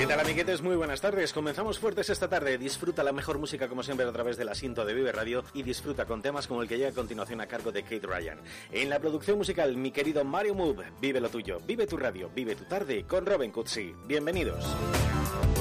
¿Qué tal, amiguetes? Muy buenas tardes. Comenzamos fuertes esta tarde. Disfruta la mejor música como siempre a través del asiento de Vive Radio y disfruta con temas como el que llega a continuación a cargo de Kate Ryan. En la producción musical, mi querido Mario Move. Vive lo tuyo, vive tu radio, vive tu tarde con Robin Cutsi. Bienvenidos.